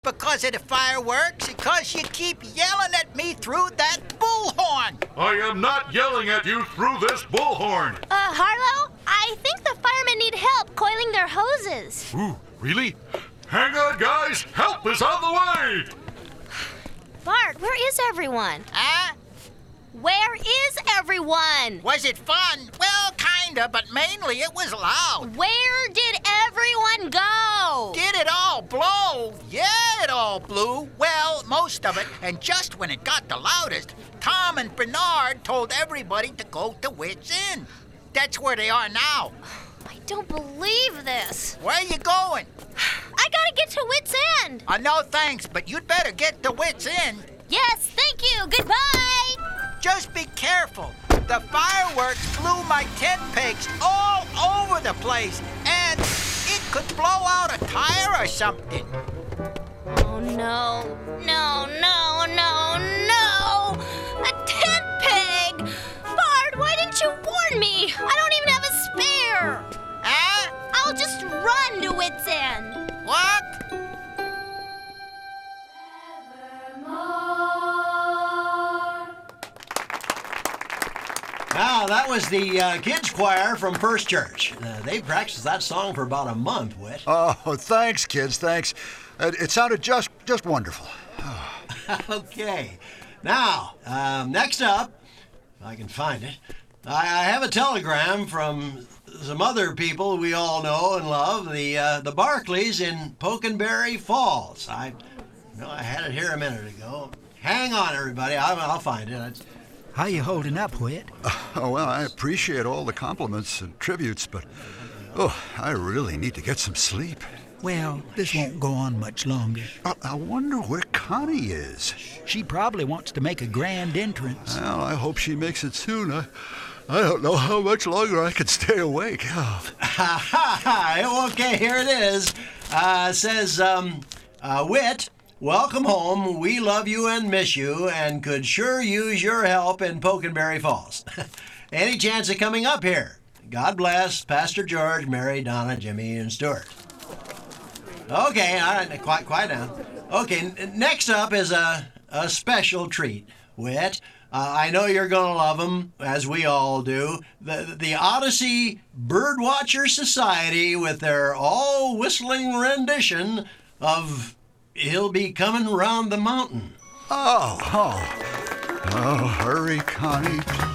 Because of the fireworks, because you keep yelling at me through that bullhorn. I am not yelling at you through this bullhorn. Harlow, I think the firemen need help coiling their hoses. Ooh, really? Hang on, guys. Help is on the way. Bart, where is everyone? Huh? Where is everyone? Was it fun? Well, kinda, but mainly it was loud. Where did everyone go? Did it all blow? Yeah, it all blew. Well, most of it. And just when it got the loudest, Tom and Bernard told everybody to go to Wits End. That's where they are now. I don't believe this. Where are you going? I gotta get to Wits End. No thanks, but you'd better get to Wits End. Yes, thank you. Goodbye. Just be careful. The fireworks blew my tent pegs all over the place, and it could blow out a tire or something. Oh, no. No, no, no, no. A tent peg. Bart, why didn't you warn me? I don't even have a spare. Huh? I'll just run to Wits End. What? Now, that was the kids' choir from First Church. They practiced that song for about a month, Whit. Oh, thanks, kids, thanks. It sounded just wonderful. Okay. Now, next up, if I can find it, I have a telegram from some other people we all know and love, the Barclays in Pokenberry Falls. I had it here a minute ago. Hang on, everybody. I'll find it. How you holding up, Whit? Oh, well, I appreciate all the compliments and tributes, but, I really need to get some sleep. Well, this won't go on much longer. I wonder where Connie is. She probably wants to make a grand entrance. Well, I hope she makes it soon. I don't know how much longer I can stay awake. Okay, here it is. Says, Whit, welcome home. We love you and miss you and could sure use your help in Pokenberry Falls. Any chance of coming up here? God bless Pastor George, Mary, Donna, Jimmy, and Stuart. Okay, all right, quiet down. Okay, next up is a special treat, Whit. I know you're going to love them, as we all do. The Odyssey Birdwatcher Society with their all-whistling rendition of He'll Be Coming Round the Mountain. Oh, hurry, Connie.